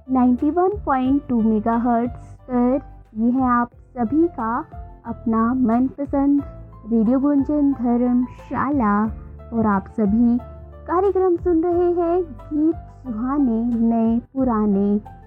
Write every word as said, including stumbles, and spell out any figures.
Ninety one point two megahertz पर ये है आप सभी का अपना मनपसंद रेडियो गुंजन धर्मशाला। और आप सभी कार्यक्रम सुन रहे हैं गीत सुहाने नए पुराने।